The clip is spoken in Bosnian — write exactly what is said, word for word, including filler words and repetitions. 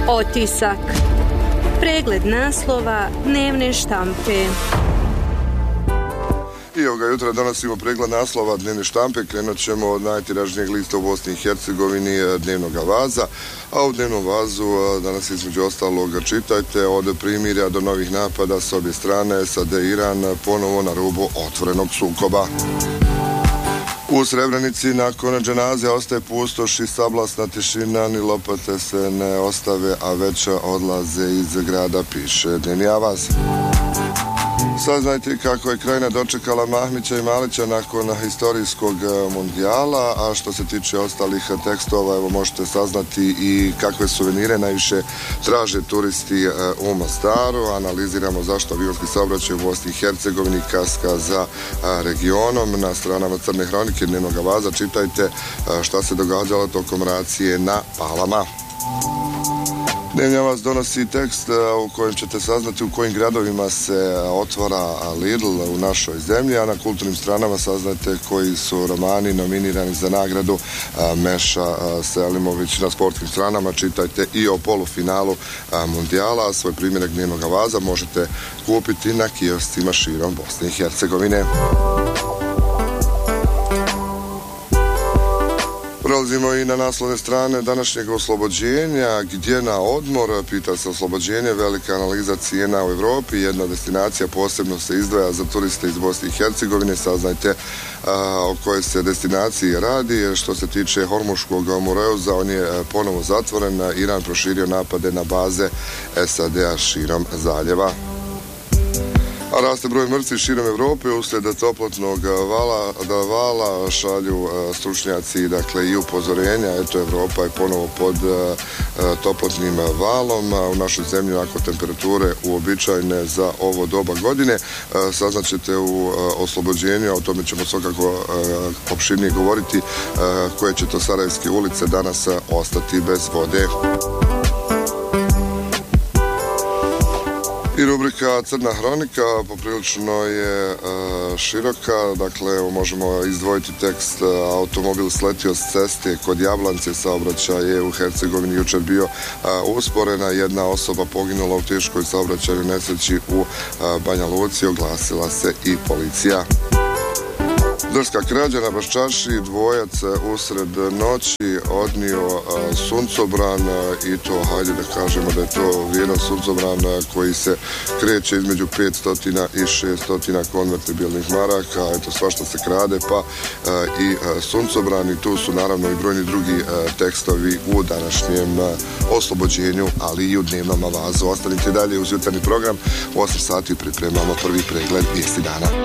Otisak. Pregled naslova dnevne štampe. I ovoga jutra donosimo pregled naslova dnevne štampe. Krenut ćemo od najtiražnijeg lista u Bosni i Hercegovini, dnevnog vaza. A u dnevnom vazu danas između ostalog čitajte: od primirja do novih napada s obje strane, SAD i Iran ponovo na rubu otvorenog sukoba. U Srebrenici nakon dženaze ostaje pustoš i sablasna tišina, ni lopate se ne ostave, a već odlaze iz grada, piše dnevni avaz. Saznajte kako je Krajina dočekala Mahmića i Malića nakon historijskog mundijala, a što se tiče ostalih tekstova, evo možete saznati i kakve suvenire najviše traže turisti u Mostaru. Analiziramo zašto avionski saobraćaj u Bosni i Hercegovini kaska za regionom. Na stranama Crne hronike dnevnog vaza čitajte šta se događalo tokom racije na Palama. Dnevni vas donosi tekst u kojem ćete saznati u kojim gradovima se otvara Lidl u našoj zemlji, a na kulturnim stranama saznate koji su romani nominirani za nagradu Meša Selimović. Na sportskim stranama čitajte i o polufinalu mundijala, a svoj primjerak dnevnog vaza možete kupiti na kioscima širom Bosne i Hercegovine. Prelazimo i na naslovne strane današnjeg oslobođenja. Gdje na odmor? Pita se oslobođenje, velika analiza cijena u Evropi. Jedna destinacija posebno se izdvaja za turiste iz Bosne i Hercegovine. Saznajte a, o kojoj se destinaciji radi. Što se tiče Hormuškog Moreuza, on je ponovo zatvoren. Iran proširio napade na baze SAD-a širom zaljeva. A raste broj mrtvih širom Evrope uslijed toplotnog vala, da vala šalju stručnjaci, dakle i upozorenja. Eto, Evropa je ponovo pod toplotnim valom. U našoj zemlji nakon temperature uobičajene za ovo doba godine. Saznaćete u oslobođenju, a o tome ćemo svakako opširnije govoriti, koje će to sarajevske ulice danas ostati bez vode. I rubrika Crna hronika poprilično je e, široka, dakle možemo izdvojiti tekst: automobil sletio s ceste kod Jablance, saobraćaj je u Hercegovini jučer bio e, usporena, jedna osoba poginula u teškoj saobraćajnoj nesreći u e, Banja Luci, oglasila se i policija. Drska krađa na Baščaši, dvojac usred noći odnio a, suncobran a, i to, hajde da kažemo da je to vrijedan suncobran a, koji se kreće između petsto i šesto konvertibilnih maraka. Eto, svašta se krade, pa a, i a, suncobran, i tu su naravno i brojni drugi a, tekstovi u današnjem a, oslobođenju, ali i u dnevnom vazu. Ostanite dalje uz jutarnji program. U osam sati pripremamo prvi pregled vijesti dana.